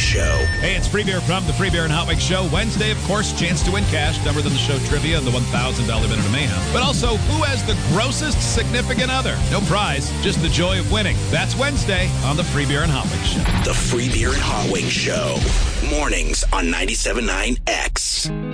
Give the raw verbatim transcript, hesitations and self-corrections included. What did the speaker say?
Show. Hey, it's Free Beer from the Free Beer and Hot Wings Show. Wednesday, of course, chance to win cash, dumber than the show trivia and the one thousand dollars Minute of Mayhem. But also, who has the grossest significant other? No prize, just the joy of winning. That's Wednesday on the Free Beer and Hot Wings Show. The Free Beer and Hot Wings Show. Mornings on ninety-seven point nine X.